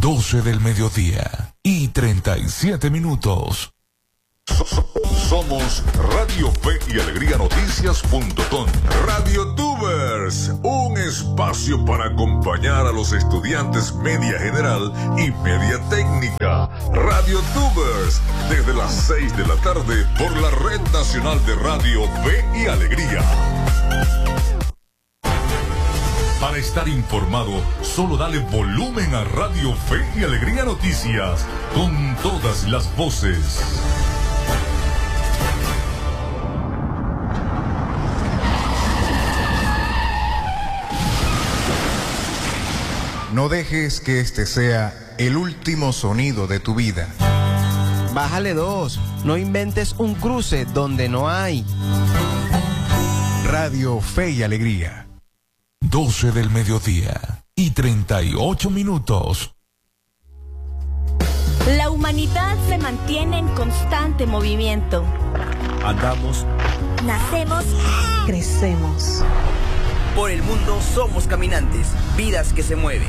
12 del mediodía y 37 minutos. Somos Radio Fe y Alegría Noticias.com. Radio Tubers, un espacio para acompañar a los estudiantes media general y media técnica. Radio Tubers, desde las 6 de la tarde por la Red Nacional de Radio Fe y Alegría. Para estar informado, solo dale volumen a Radio Fe y Alegría Noticias, con todas las voces. No dejes que este sea el último sonido de tu vida. Bájale 2, no inventes un cruce donde no hay. Radio Fe y Alegría. 12 del mediodía y 38 minutos. La humanidad se mantiene en constante movimiento. Andamos, nacemos, crecemos. Por el mundo somos caminantes, vidas que se mueven.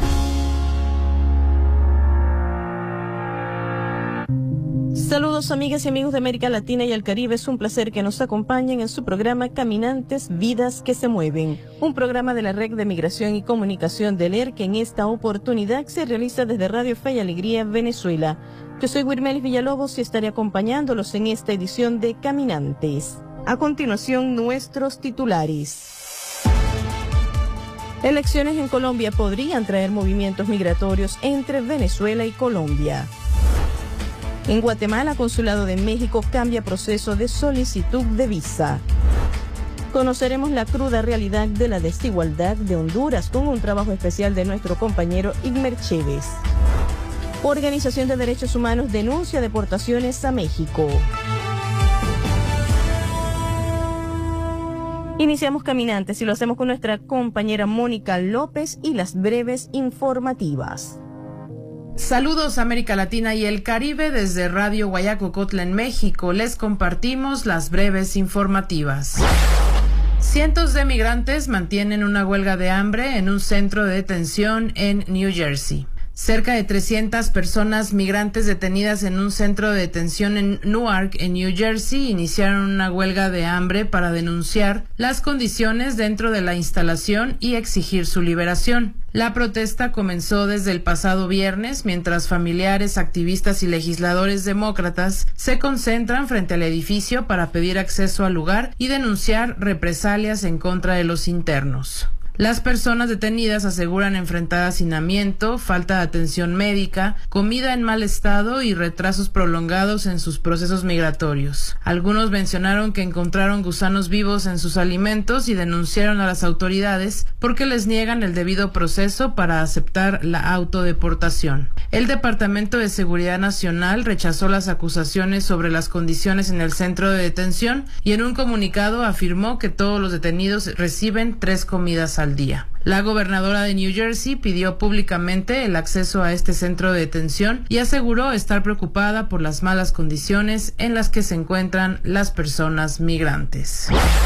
Saludos amigas y amigos de América Latina y el Caribe, es un placer que nos acompañen en su programa Caminantes, Vidas que se Mueven, un programa de la Red de Migración y Comunicación del ER que en esta oportunidad se realiza desde Radio Fe y Alegría, Venezuela. Yo soy Wirmelis Villalobos y estaré acompañándolos en esta edición de Caminantes. A continuación, nuestros titulares. Elecciones en Colombia podrían traer movimientos migratorios entre Venezuela y Colombia. En Guatemala, Consulado de México cambia proceso de solicitud de visa. Conoceremos la cruda realidad de la desigualdad de Honduras con un trabajo especial de nuestro compañero Igmer Chévez. Organización de Derechos Humanos denuncia deportaciones a México. Iniciamos Caminantes y lo hacemos con nuestra compañera Mónica López y las breves informativas. Saludos América Latina y el Caribe desde Radio Guayacocotla en México. Les compartimos las breves informativas. Cientos de migrantes mantienen una huelga de hambre en un centro de detención en New Jersey. Cerca de 300 personas migrantes detenidas en un centro de detención en Newark, en New Jersey, iniciaron una huelga de hambre para denunciar las condiciones dentro de la instalación y exigir su liberación. La protesta comenzó desde el pasado viernes, mientras familiares, activistas y legisladores demócratas se concentran frente al edificio para pedir acceso al lugar y denunciar represalias en contra de los internos. Las personas detenidas aseguran enfrentar hacinamiento, falta de atención médica, comida en mal estado y retrasos prolongados en sus procesos migratorios. Algunos mencionaron que encontraron gusanos vivos en sus alimentos y denunciaron a las autoridades porque les niegan el debido proceso para aceptar la autodeportación. El Departamento de Seguridad Nacional rechazó las acusaciones sobre las condiciones en el centro de detención y en un comunicado afirmó que todos los detenidos reciben 3 comidas al día. La gobernadora de New Jersey pidió públicamente el acceso a este centro de detención y aseguró estar preocupada por las malas condiciones en las que se encuentran las personas migrantes.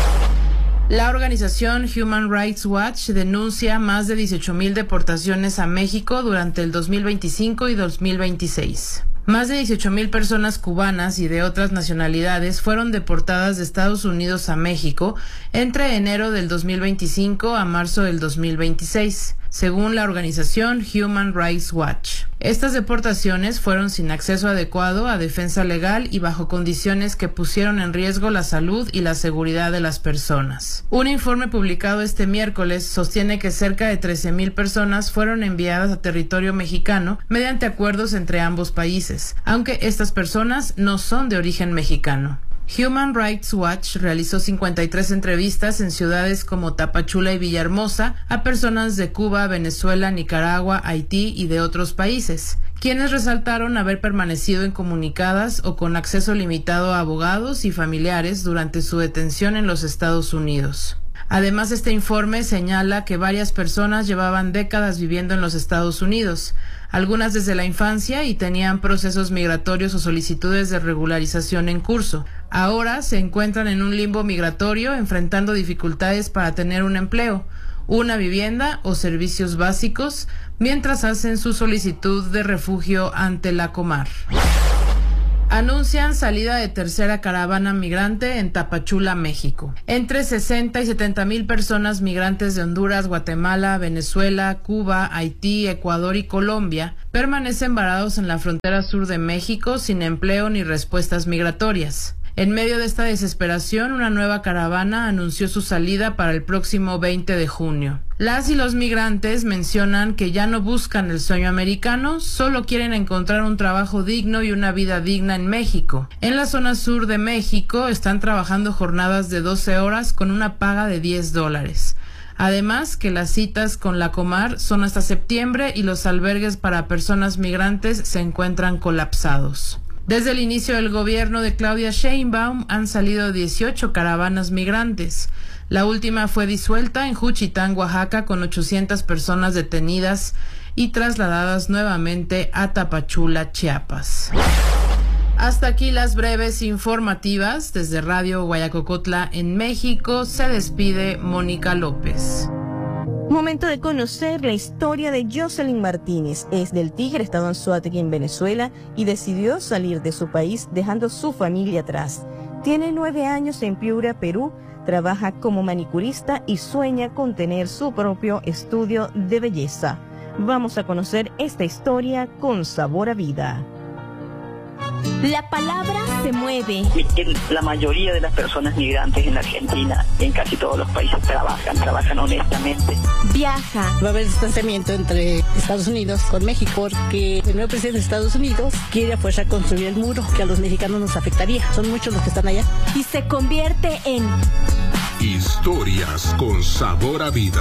La organización Human Rights Watch denuncia más de 18,000 deportaciones a México durante el 2025 y 2026. Más de 18,000 personas cubanas y de otras nacionalidades fueron deportadas de Estados Unidos a México entre enero del 2025 a marzo del 2026, según la organización Human Rights Watch. Estas deportaciones fueron sin acceso adecuado a defensa legal y bajo condiciones que pusieron en riesgo la salud y la seguridad de las personas. Un informe publicado este miércoles sostiene que cerca de 13,000 personas fueron enviadas a territorio mexicano mediante acuerdos entre ambos países, aunque estas personas no son de origen mexicano. Human Rights Watch realizó 53 entrevistas en ciudades como Tapachula y Villahermosa a personas de Cuba, Venezuela, Nicaragua, Haití y de otros países, quienes resaltaron haber permanecido incomunicadas o con acceso limitado a abogados y familiares durante su detención en los Estados Unidos. Además, este informe señala que varias personas llevaban décadas viviendo en los Estados Unidos, algunas desde la infancia, y tenían procesos migratorios o solicitudes de regularización en curso. Ahora se encuentran en un limbo migratorio enfrentando dificultades para tener un empleo, una vivienda o servicios básicos mientras hacen su solicitud de refugio ante la Comar. Anuncian salida de tercera caravana migrante en Tapachula, México. Entre 60 y 70 mil personas migrantes de Honduras, Guatemala, Venezuela, Cuba, Haití, Ecuador y Colombia permanecen varados en la frontera sur de México sin empleo ni respuestas migratorias. En medio de esta desesperación, una nueva caravana anunció su salida para el próximo 20 de junio. Las y los migrantes mencionan que ya no buscan el sueño americano, solo quieren encontrar un trabajo digno y una vida digna en México. En la zona sur de México están trabajando jornadas de 12 horas con una paga de $10. Además que las citas con la Comar son hasta septiembre y los albergues para personas migrantes se encuentran colapsados. Desde el inicio del gobierno de Claudia Sheinbaum han salido 18 caravanas migrantes. La última fue disuelta en Juchitán, Oaxaca, con 800 personas detenidas y trasladadas nuevamente a Tapachula, Chiapas. Hasta aquí las breves informativas. Desde Radio Guayacocotla en México se despide Mónica López. Momento de conocer la historia de Jocelyn Martínez. Es del Tigre, estado en Anzoátegui, en Venezuela, y decidió salir de su país dejando su familia atrás. Tiene 9 años en Piura, Perú, trabaja como manicurista y sueña con tener su propio estudio de belleza. Vamos a conocer esta historia con sabor a vida. La palabra se mueve. La mayoría de las personas migrantes en la Argentina, en casi todos los países, trabajan honestamente. Viaja. Va a haber distanciamiento entre Estados Unidos con México porque el nuevo presidente de Estados Unidos quiere a fuerza construir el muro que a los mexicanos nos afectaría. Son muchos los que están allá. Y se convierte en Historias con sabor a vida.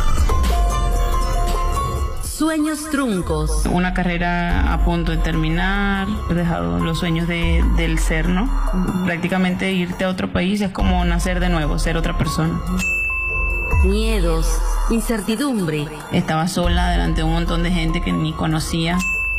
Sueños truncos. Una carrera a punto de terminar, he dejado los sueños del ser, ¿no? Prácticamente irte a otro país es como nacer de nuevo, ser otra persona. Miedos, incertidumbre. Estaba sola delante de un montón de gente que ni conocía.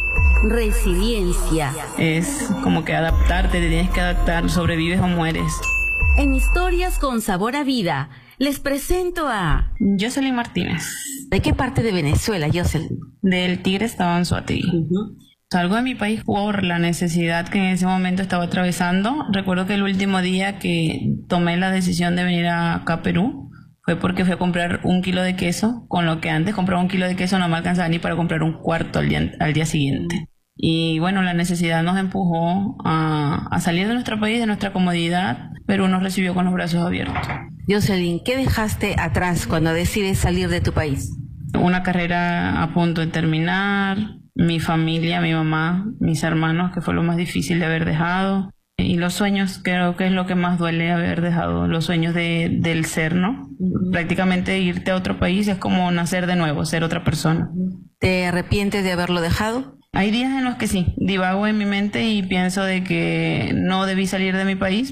Resiliencia. Es como que adaptarte, te tienes que adaptar, sobrevives o mueres. En Historias con sabor a vida, les presento a Jocelyn Martínez. ¿De qué parte de Venezuela, Jocelyn? Del Tigre, estado en Anzoátegui. Salgo de mi país por la necesidad que en ese momento estaba atravesando. Recuerdo que el último día que tomé la decisión de venir acá a Perú fue porque fui a comprar 1 kilo de queso, con lo que antes compraba 1 kilo de queso no me alcanzaba ni para comprar 1/4 al día siguiente. Y bueno, la necesidad nos empujó a salir de nuestro país, de nuestra comodidad. Perú nos recibió con los brazos abiertos. Jocelyn, ¿qué dejaste atrás cuando decides salir de tu país? Una carrera a punto de terminar, mi familia, mi mamá, mis hermanos, que fue lo más difícil de haber dejado. Y los sueños, creo que es lo que más duele haber dejado, los sueños del ser, ¿no? Prácticamente irte a otro país es como nacer de nuevo, ser otra persona. ¿Te arrepientes de haberlo dejado? Hay días en los que sí, divago en mi mente y pienso de que no debí salir de mi país.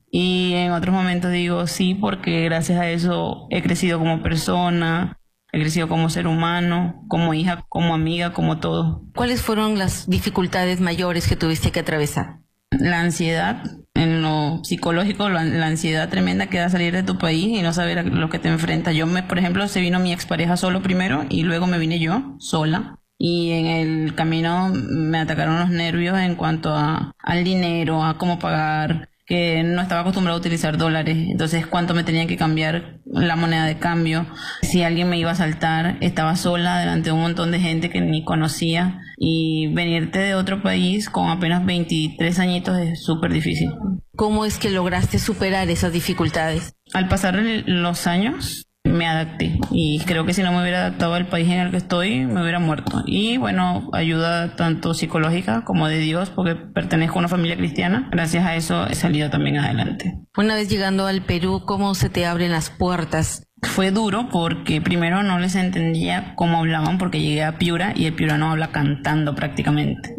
Y en otros momentos digo sí, porque gracias a eso he crecido como persona, he crecido como ser humano, como hija, como amiga, como todo. ¿Cuáles fueron las dificultades mayores que tuviste que atravesar? La ansiedad, en lo psicológico, la ansiedad tremenda que da salir de tu país y no saber a lo que te enfrentas. Por ejemplo, se vino mi expareja solo primero y luego me vine yo sola. Y en el camino me atacaron los nervios en cuanto al dinero, a cómo pagar, que no estaba acostumbrado a utilizar dólares, entonces cuánto me tenían que cambiar la moneda de cambio, si alguien me iba a asaltar, estaba sola delante de un montón de gente que ni conocía, y venirte de otro país con apenas 23 añitos es súper difícil. ¿Cómo es que lograste superar esas dificultades? Al pasar los años me adapté y creo que si no me hubiera adaptado al país en el que estoy me hubiera muerto. Y bueno, ayuda tanto psicológica como de Dios, porque pertenezco a una familia cristiana. Gracias a eso he salido también adelante. Una vez llegando al Perú, ¿cómo se te abren las puertas? Fue duro porque primero no les entendía cómo hablaban, porque llegué a Piura y el piurano habla cantando prácticamente.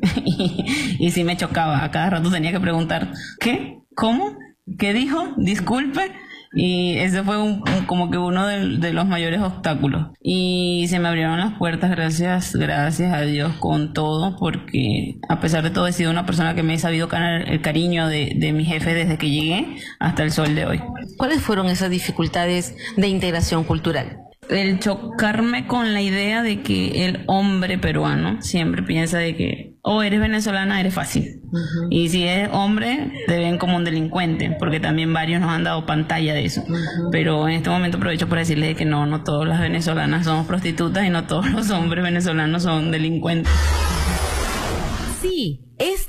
y sí me chocaba, a cada rato tenía que preguntar ¿qué? ¿Cómo? ¿Qué dijo? Disculpe. Y ese fue como que uno de los mayores obstáculos. Y se me abrieron las puertas, gracias a Dios, con todo, porque a pesar de todo he sido una persona que me he sabido ganar el cariño de mi jefe desde que llegué hasta el sol de hoy. ¿Cuáles fueron esas dificultades de integración cultural? El chocarme con la idea de que el hombre peruano siempre piensa de que o eres venezolana, eres fácil. Y si eres hombre, te ven como un delincuente, porque también varios nos han dado pantalla de eso. Pero en este momento aprovecho para decirles de que no todas las venezolanas somos prostitutas y no todos los hombres venezolanos son delincuentes. Sí,